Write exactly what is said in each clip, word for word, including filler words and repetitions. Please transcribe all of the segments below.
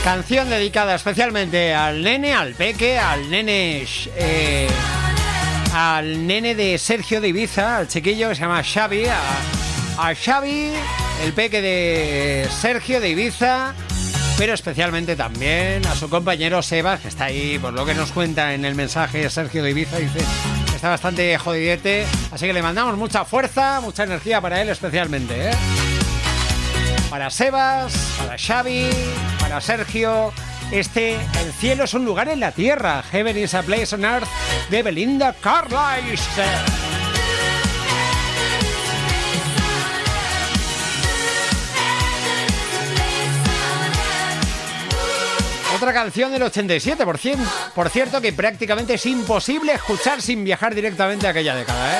Canción dedicada especialmente al nene, al peque, al nene... Eh, al nene de Sergio de Ibiza, al chiquillo que se llama Xavi, a, a Xavi, el peque de Sergio de Ibiza, pero especialmente también a su compañero Sebas, que está ahí, por lo que nos cuenta en el mensaje Sergio de Ibiza, dice que está bastante jodidete, así que le mandamos mucha fuerza, mucha energía para él especialmente, ¿eh? Para Sebas, para Xavi, para Sergio. Este, El cielo es un lugar en la tierra, Heaven is a place on earth, de Belinda Carlisle. Otra canción del ochenta y siete, por cierto, por cierto, que prácticamente es imposible escuchar sin viajar directamente a aquella década, ¿eh?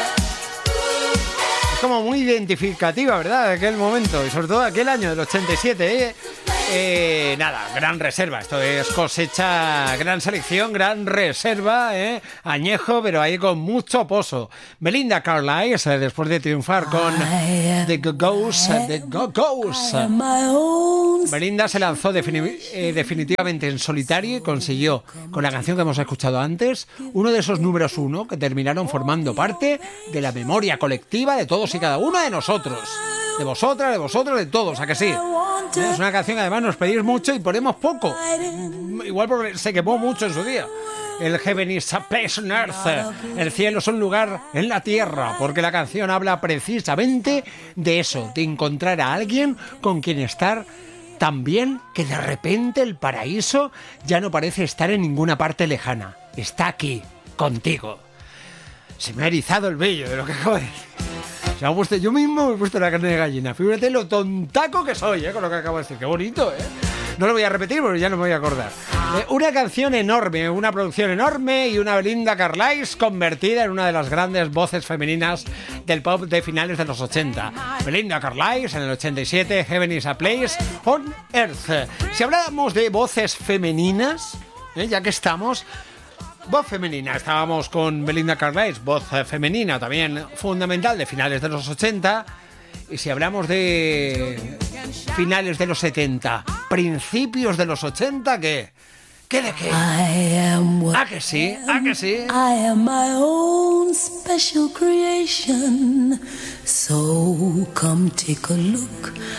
Es como muy identificativa, ¿verdad?, de aquel momento, y sobre todo de aquel año del ochenta y siete, ¿eh? Eh, nada, gran reserva. Esto es cosecha, gran selección, gran reserva, ¿eh? Añejo, pero ahí con mucho pozo. Belinda Carlisle, eh, después de triunfar con The Go-Go's, The Go-Go's. Belinda se lanzó defini- eh, definitivamente en solitario y consiguió, con la canción que hemos escuchado antes, uno de esos números uno que terminaron formando parte de la memoria colectiva de todos y cada uno de nosotros. De vosotras, de vosotros, de todos, ¿a que sí? Es una canción que además nos pedís mucho y ponemos poco. Igual porque se quemó mucho en su día. El Heaven is a place on earth. El cielo es un lugar en la tierra. Porque la canción habla precisamente de eso, de encontrar a alguien con quien estar tan bien que de repente el paraíso ya no parece estar en ninguna parte lejana. Está aquí, contigo. Se me ha erizado el vello de lo que acabo de decir. Se me ha puesto, yo mismo me he puesto la carne de gallina. Fíjate lo tontaco que soy, ¿eh?, con lo que acabo de decir. Qué bonito, ¿eh? No lo voy a repetir porque ya no me voy a acordar. Eh, una canción enorme, una producción enorme y una Belinda Carlisle convertida en una de las grandes voces femeninas del pop de finales de los ochenta. Belinda Carlisle en el ochenta y siete, Heaven is a place on earth. Si hablamos de voces femeninas, ¿eh?, ya que estamos... Voz femenina, estábamos con Belinda Carlisle, voz femenina también fundamental de finales de los ochenta. Y si hablamos de finales de los setenta, principios de los ochenta, ¿qué? ¿Qué de qué? ¿A que sí? ¿A que sí? I am my own special creation, so come take a look.